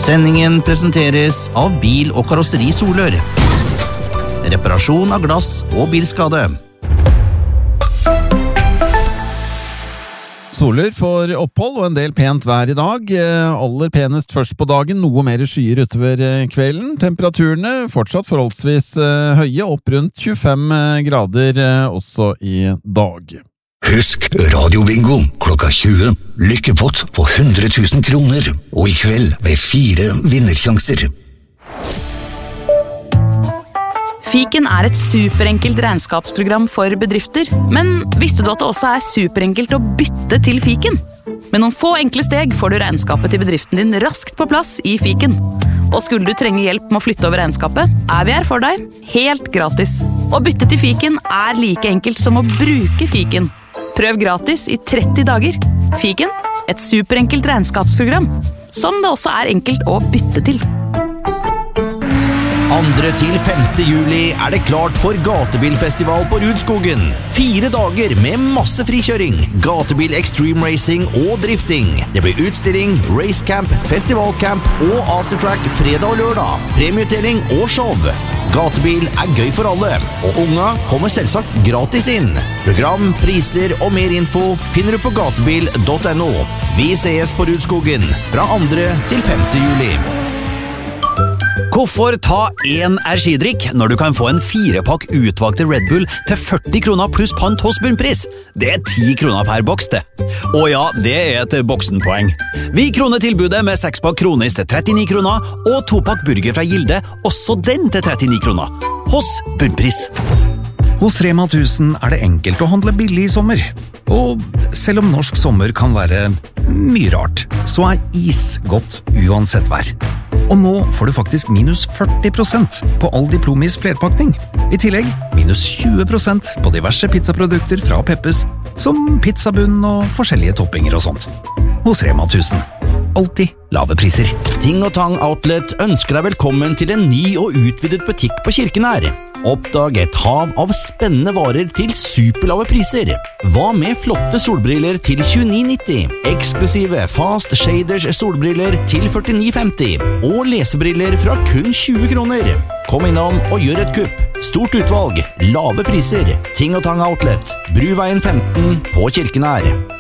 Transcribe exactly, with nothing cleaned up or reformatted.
Sendingen presenteres av Bil- og Karosseri Solør. Reparasjon av glass og bilskade. Solør får opphold og en del pent vær i dag. Aller penest først på dagen, noe mer skyer utover kvelden. Temperaturene fortsatt forholdsvis høye, opp rundt tjuefem grader også i dag. Husk Radio-bingo klokka tjue. Lykkepott på hundre tusen kroner. Og i kveld med fire vinnersjanser. Fiken er et superenkelt regnskapsprogram for bedrifter, men visste du at det også er superenkelt å bytte til Fiken? Med noen få enkle steg får du regnskapet til bedriften din raskt på plass i Fiken. Og skulle du trenge hjelp med å flytte over regnskapet, er vi her for deg, helt gratis. Å bytte til Fiken er like enkelt som å bruke Fiken. Prøv gratis i tretti dager. Fiken, et superenkelt regnskapsprogram, som det også er enkelt å bytte til. andre til femte juli er det klart for gatebilfestival på Rudskogen. Fire dager med masse frikjøring, gatebil extreme racing og drifting. Det blir utstilling, racecamp, festivalcamp og aftertrack fredag og lørdag. Premieutdeling og show. Gatebil er gøy for alle, og unga kommer selvsagt gratis inn. Program, priser og mer info finner du på gatebil punktum no. Vi ses på Rudskogen fra andre til femte juli. Hvorfor ta én energidrikk når du kan få en firepakk utvalgte Red Bull til førti kroner pluss pant hos Bunnpris? Det er ti kroner per boks det. Og ja, det er et boksenpoeng. Vi kroner tilbudet med sekspakk kronis til trettini kroner og topakk burger fra Gilde, også den til trettini kroner. Hos Bunnpris. Hos Rema tusen er det enkelt å handle billig i sommer. Og selv om norsk sommer kan være mye rart, så er is godt uansett vær. Og nå får du faktisk minus førti prosent på all Diplomis flerpakning. I tillegg minus tjue prosent på diverse pizzaprodukter fra Peppes, som pizzabunn og forskjellige toppinger og sånt. Hos Rema tusen. Alltid lave priser. Ting og Tang Outlet ønsker deg velkommen til en ny og utvidet butikk på Kirkenær. Oppdag et hav av spennende varer til superlave priser. Hva med flotte solbriller til tjueni nitti? Eksklusive Fast Shaders solbriller til førtini femti. Og lesebriller fra kun tjue kroner. Kom innom og gjør et kupp. Stort utvalg, lave priser. Ting og Tang Outlet, Bruveien femten på Kirkenær.